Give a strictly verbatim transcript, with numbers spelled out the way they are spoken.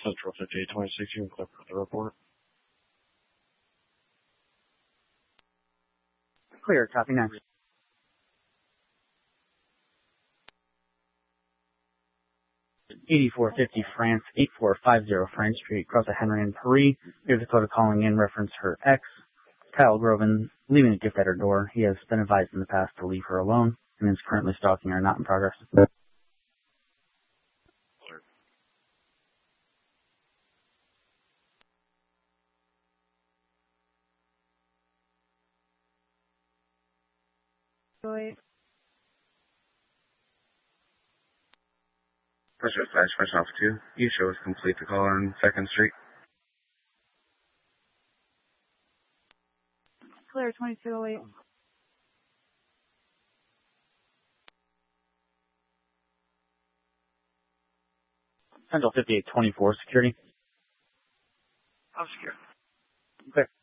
Central fifty-eight twenty-six, you can click for the report. Clear, copy next. eighty-four fifty France, eighty-four fifty France Street, across the Henry and Paris. Here's Dakota calling in reference her ex, Kyle Groven, leaving a gift at her door. He has been advised in the past to leave her alone and is currently stalking her, not in progress. Wait. First Flash, Fresh Off two. You show us complete the call on second Street. Clear, twenty-two oh eight. Central fifty-eight twenty-four, security. I'm secure. Clear.